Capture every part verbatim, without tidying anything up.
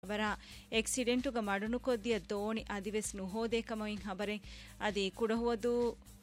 ಅವರ ಎಕ್ಸಿಡೆಂಟುಗ ಮಡುನು ಕೊದ್ದಿಯ ದೋಣಿ ಅದಿವೆಸ್ ನುಹೋದೆ ಕಮೊಯಿನ್ ಹಬರೆ ಅದಿ ಕುಡಹುವದು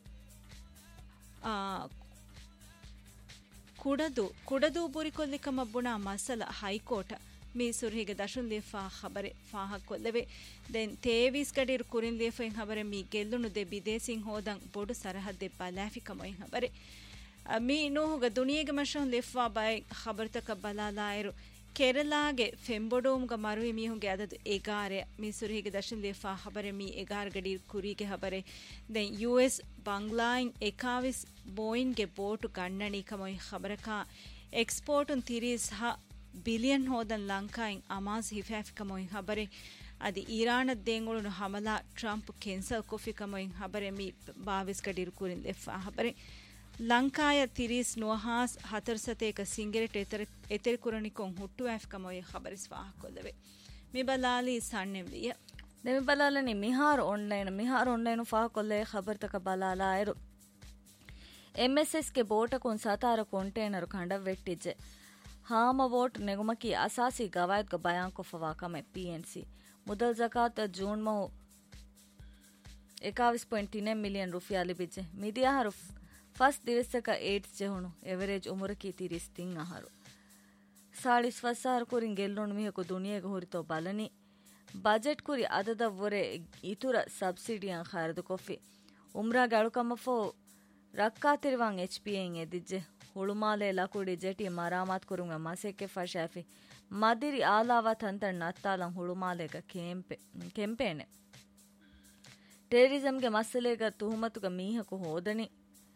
ಕುಡದು ಕುಡದು ಬುರಿಕೊಲ್ಲಿ ಕಮಬ್ಬುಣ ಮಸಲ high court ಮೀಸುರ್ಹಿಗೆ ದಶುನ್ ಲಿಫಾ ಖಬರೆ ಫಾಹ ಕೊಲ್ಲವೆ then ತೇವಿಸ್ ಗಡಿರು ಕುರಿನ್ ಲಿಫೆನ್ ಖಬರೆ me ಗೆಲ್ಲುನು they ಬಿದೇಸಿನ್ ಹೋದಂ ಬೊಡು ಸರಹದ್ದೆ ಬಲಾಫಿ ಕಮೊಯಿನ್ ಖಬರೆ me ನೂಹುಗ ದುನಿಯೆಗೆ ಮಶಹುನ್ ಲಿಫಾ by ಖಬರ್ತಕ ಬಲಾಲಾಯರು ಕೇರಳಾಗೆ ಫೆಂಬೊಡೋಮ್ಗ ಮರುವಿ ಮೀಹುಂಗೆ ಅದದು ಎಗಾರೆ ಮೀಸುರಿಹಿಗೆ ದಶನ್ ಲಿಫಾ ಖಬರೆ ಮೀ ಎಗಾರ್ ಗಡಿ ಕುರಿಗೆ ಖಬರೆ ದೆನ್ ಯುಎಸ್ ಬಾಂಗ್ಲಾಯಿನ್ ಎಕಾವಿಸ್ ಬೋಯಿನ್ಗೆ ಬೋಟು ಗಣ್ಣಣಿ ಕಮೊಯ್ ಖಬರಕ ಎಕ್ಸ್ಪೋರ್ಟುನ್ ತಿರೀಸ್ ಹ ಬಿಲಿಯನ್ ಹೋದನ್ ಲಂಕಾಯಿನ್ ಅಮಾಸ್ ಹಿಫಾಫಿ ಕಮೊಯ್ ಖಬರೆ ಅದಿ ಇರಾನದ ದೇಂಗುಳುನು ಹಮಲಾ ಟ್ರಂಪ್ ಕೆನ್ಸಲ್ ಕೊಫಿ ಕಮೊಯ್ ಖಬರೆ ಮೀ ಬಾವಿಸ್ ಗಡಿ ಕುರಿನ್ ಲಿಫಾ ಖಬರೆ ಲಂಕಾಯ ತಿರೀಸ್ ನುವಹಾಸ್ ಹತರ್ ಸತೇಕ ಸಿಂಗೆರೆಟ್ ಎತರ ಎತೆರಿ ಕುರಣಿಕೊಂ ಹುಟ್ಟು ಆಫ್ಕಮೊಯ್ ಖಬರಿಸ್ ವಾಹಕೊಲ್ಲವೆ ಮಿಬಲಾಲಿ ಸಣ್ಣೆವಿಯ ನೆಮಿ ಬಲಾಲನಿ ಮಿಹಾರ್ ಆನ್ಲೈನ್ ಮಿಹಾರ್ ಆನ್ಲೈನ್ ಫಾಹಕೊಲ್ಲೆ ಖಬರ್ ತಕ ಬಲಾಲಾಯರು ಎಂಎಸ್ಎಸ್ ಗೆ ಬೋಟಕೊನ್ ಸತಾರ ಕಂಟೈನರ್ ಕಂಡ ವೆಟ್ಟಿಜೆ ಹಾಮ ವೋಟ್ ನೆಗುಮಕಿ ಅಸಾಸಿ ಗವಾಯತ್ ಗ ಬಯಾನ್ ಕೊಫವಾ ಕಮೆ ಪಿಎನ್ಸಿ ಮುದಲ್ ಜಕಾತ್ ಜೂನ್ ಮಹು ಇಕ್ಕಾವಿಸ್ ಪಾಯಿಂಟ್ ಮೂರು million rufiyaa ಲಿಬಿಜೆ ಮಿದಿಯಾ ಹರುಫ್ first ದಿವಸಕ eights ಜೆಹುಣು average ಉಮರಕಿ ತಿರಿಸ್ ತಿಂಗ್ ಅಹರು ಸಾಳಿಸ್ ಫಸ್ಸಾರು ಕುರಿನ್ ಗೆಲ್ಲೋಣು ಮಿಹಕು ದುನಿಯೆಗೆ ಹುರಿತೋ ಬಲನಿ ಬಜೆಟ್ ಕುರಿ ಅದದ ವೊರೆ ಇತುರ ಸಬ್ಸಿಡಿಯನ್ ಖಾರದು ಕೊಫಿ ಉಮ್ರಾಗೆ ಅಳುಕಮ್ಮಫೋ ರಕ್ಕಾ ತಿರುವಾಂ ಎಚ್ ಪಿ ಎನ್ ಎದಿಜ್ಜೆ ಹುಳುಮಾಲೆ ಲಕುಡಿ ಜೆಟಿ ಮರಾಮತ್ ಕುರುಂಗ ಮಸೆಕ್ಕೆ ಫಶಾಫಿ ಮದಿರಿ ಆಲಾವತ್ ಅಂತಣ್ ನತ್ತಾಲಂ ಹುಳುಮಾಲೆಗ ಕೆಂಪೆ ಕೆಂಪೇನೆ ಟೆರರಿಸಂಗೆ ಮಸಲೆಗ ತುಹುಮತುಗ ಮೀಹಕು ಹೋದನಿ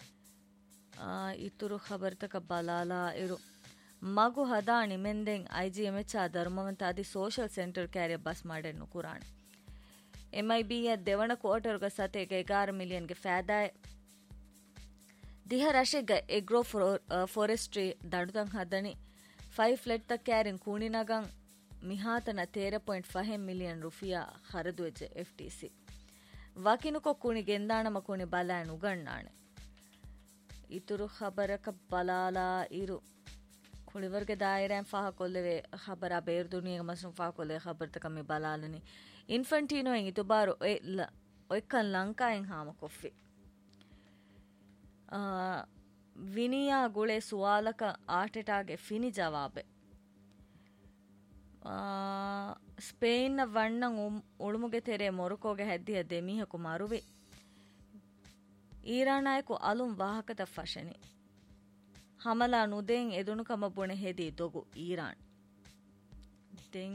ಇತುರು ಖಬರ್ತಕ ಬಲಾಲಾ ಇರು ಮಗು ಹದಾಣಿ ಮೆಂದೆಂಗ್ ಐಜಿಎಂಎಚ್ ಆ ಧರ್ಮವಂತ ಅದಿ social centre ಕ್ಯಾರಿಯ bus ಮಾಡೆನ್ನು ಕುರಾಣ್ ಎಂಐಬಿಯ ದೆವಣ ಕ್ವಾರ್ಟರ್ಗ ಸತೆಗೆ ಎಗಾರು ಮಿಲಿಯನ್ಗೆ ಫ್ಯಾದಾಯ್ ದಿಹ ರಶೆಗ agro forestry ದಂಡುತಂ ಹದನಿ five ಫ್ಲೆಟ್ ತ ಕ್ಯಾರಿನ್ ಕೂಣಿನಗಂ ಮಿಹಾತನ ತೇರ ಪಾಯಿಂಟ್ ಫೈವ್ ಮಿಲಿಯನ್ ರುಫಿಯಾ ಹರದುವೆಜೆ ಎಫ್ಟಿಸಿ ವಕಿನುಕೊ ಕುಣಿ ಗೆಂದಾಣಮ ಕುಣಿ ಬಲಾಯನ್ ಉಗಣ್ಣಾಣೆ ಇತುರು ಖಬರಕ ಬಲಾಲಾ ಇರು ಕುಳಿವರ್ಗೆ ದಾಯಿರಾನ್ ಫಾಹ ಕೊಲ್ಲೆವೆ ಖಬರ ಬೇರ್ ದುನಿಯಗ ಮಸ್ನು ಫಾಹ ಕೊಲ್ಲೆ ಖಬರ್ ತಕಮಿ ಬಲಾಲನಿ ಇನ್ಫಂಟಿನೋ ಎಂಗ್ ಇತುಬಾರು ಒಯ್ಕನ್ ಲಂಕಾಯನ್ ಹಾಮ ಕೊಫ್ಫಿ ವಿನಿಯಾ ಗುಳೆ ಸುವಾಲಕ ಆಟೆಟಾಗೆ ಫಿನಿ ಜವಾಬೆ ಸ್ಪೇನ್ನ ವಣ್ಣಂ ಉಳುಮುಗೆ ತೆರೆ ಮೊರಕೋಗೆ ಹೆದ್ದಿಯ ದೆಮೀಹಕು ಮರುವೆ ಈರಾನಾಯಕು ಅಲುಂ ವಾಹಕದ ಫಶನಿ ಹಮಲಾ ನುದೆಂ ಎದುನು ಕಮ ಬುಣೆ ಹೆದಿ ದೊಗು ಈರಾನ್ ದೆಂ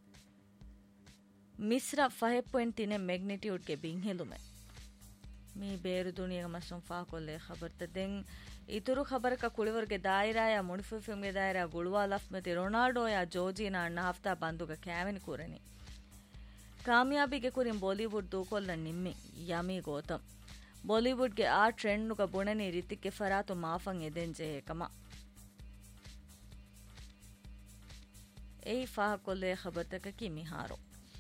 ಮಿಸ್ರ ಫೈವ್ ಪಾಯಿಂಟ್ ತಿನೆ ಮೆಗ್ನಿಟ್ಯೂಡ್ಗೆ ಬಿಂಹೆಲುಮೆ ಮೀ ಬೇರು ದುನಿಯಗ ಮಸ್ಸಂ ಫಾಕೊಲ್ಲೆ ಖಬರ್ತ ದೆಂ ಇತುರು ಖಬರಕ ಕುಳಿವರ್ಗೆ ದಾಯಿರಾಯ ಮುಣಿಫಿಫಿಮ್ಗೆ ದಾಯಿರಾ ಗುಳುವಾ ಲಫ್ಮತಿ ರೊನಾಲ್ಡೋಯ ಜೋಜಿನಾ ಅಣ್ಣ ಹಫ್ತಾ ಬಂದುಗ ಕ್ಯಾವೆನಿ ಕೂರನಿ ಕಾಮಯಾಬಿಗೆ ಕುರಿನ್ ಬಾಲಿವುಡ್ ದೂಕೊಲ್ಲ ನಿಮ್ಮಿ ಯಮಿ ಗೌತಮ್ ಬಾಲಿವುಡ್ಗೆ ಆ ಟ್ರೆಂಡ್ನುಗ ಬುಣನಿ ರಿತಿಕ್ಕೆ ಫರಾತು ಮಾಫಂ ಎದೆಂಜೆ ಏಕಮ ಏಯ್ ಫಾಹ ಕೊಲ್ಲೆ ಖಬರ್ತಕ ಕಿ ಮಿಹಾರೋ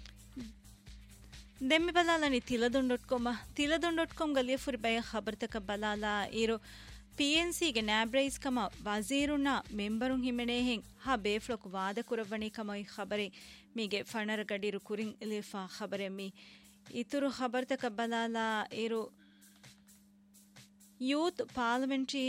ದೆಮ್ಮಿ ಬಲಾಲನಿ ತಿಲದುನ್ ಡಾಟ್ ಕಾಮ್ ತಿಲದುನ್ ಡಾಟ್ ಕಾಮ್ ಗಲಿಯ ಫುರಿ ಬಯ ಖಬರ್ತಕ ಬಲಾಲಾ ಇರೋ ಪಿಎನ್ಸಿಗೆ ನ್ಯಾಬ್ರೈಸ್ ಕಮ ವಜೀರುನ ಮೆಂಬರುನ್ ಹಿಮೆನೆ ಹೆಂ ಹಾ ಬೇಫ್ಲೊಕ್ ವಾದ ಕುರವಣಿ ಕಮೈ ಖಬರೆ ಮೀಗೆ ಫಣರ ಗಡಿರು ಕುರಿನ್ ಇಲಿಫಾ ಖಬರೆ ಮೀ ಇತುರು ಖಬರ್ತಕ ಬಲಾಲಾ ಇರೋ ಯೂತ್ ಪಾರ್ಲಿಮೆಂಟರಿ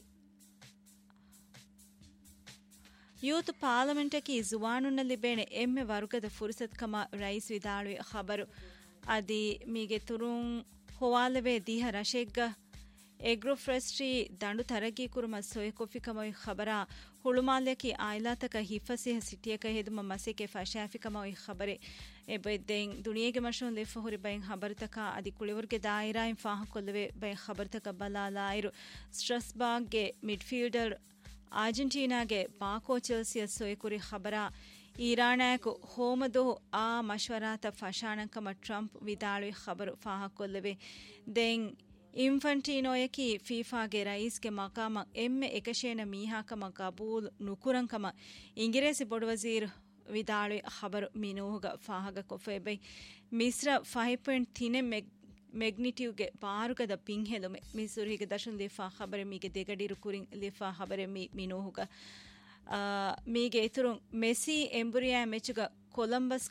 ಯೂತ್ ಪಾರ್ಲಿಮೆಂಟಕಿ ಜುವಾನುನಲ್ಲಿ ಬೇಣೆ ಎಮ್ಮೆ ವರ್ಗದ ಫುರ್ಸತ್ ಕಮ ರೈಸ್ ವಿದಾಳುವೆ ಖಬರು ಅದಿ ಮೀಗೆ ತುರುಂ ಹೋವಾಲವೆ ದಿಹ ರಶೆಗ್ಗ ಎಗ್ರೋ ಫ್ರೆಸ್ಟ್ರಿ ದಂಡು ತರಗಿ ಕುರುಮ ಸೊಯ್ ಕೊಫಿ ಕಮೊಯ್ ಖಬರ ಹುಳುಮಾಲ್ಯಕಿ ಆಯ್ಲಾತಕ ಹಿಫಸಿಹ ಸಿಟಿಯಕ ಹೆದುಮ ಮಸೆಕೆ ಫಶಾಫಿ ಕಮೊಯ್ ಖಬರೆ ಎಬೆದ್ದೆಂ ದುನಿಯೆಗೆ ಮಶೂನ್ ಲೆಫ ಹುರಿ ಬೈನ್ ಖಬರ್ತಕ ಅದಿ ಕುಳಿವರ್ಗೆ ದಾಯಿರಾಯಿನ್ ಫಾಹ ಕೊಲ್ಲವೆ ಬೈನ್ ಖಬರ್ತಕ ಬಲಾಲಾಯಿರು ಸ್ಟ್ರಸ್ಬಾಗ್ಗೆ ಮಿಡ್ಫೀಲ್ಡರ್ ಅರ್ಜೆಂಟೀನಾಗೆ ಬಾಕೋ ಚೆಲ್ಸಿಯ ಸೊಯಕುರಿ ಖಬರ ಈರಾನಾಯಕು ಹೋಮದೋ ಆ ಮಶ್ವರಾತ ಫಶಾಣಂಕಮ ಟ್ರಂಪ್ ವಿದಾಳುವೆ ಖಬರು ಫಾಹ ಕೊಲ್ಲವೆ ದೆಂ ಇಂಫಂಟಿನೋಯಕಿ ಫೀಫಾಗೆ ರೈಸ್ಗೆ ಮಕಾಮ ಎಮ್ಮೆ ಎಕಶೇನ ಮೀಹಾಕಮ ಕಬೂಲ್ ನುಕುರಂಕಮ ಇಂಗಿರೇಸಿ ಬೊಡು ವಜೀರ್ ವಿದಾಳುವೆ ಖಬರು ಮಿನೂಹುಗ ಫಾಹಗ ಕೊಫೆಬೈ Misra five point ತಿನೆ ಮೆಗ್ ಮೆಗ್ನಿಟ್ಯೂಗೆ ಬಾರುಗದ ಪಿಂಹೆಲುಮೆ ಮಿಸುರಿಗೆ ದಶನ್ ಲಿಫಾ ಖಬರೆ ಮೀಗೆ ದೆಗಡಿರು ಕುರಿನ್ ಲಿಫಾ ಖಬರೆ me ಮಿನೂಹುಗ ಮೀಗೆ ಇತುರು messy ಎಂಬುರಿಯಾ ಮೆಚುಗ Columbus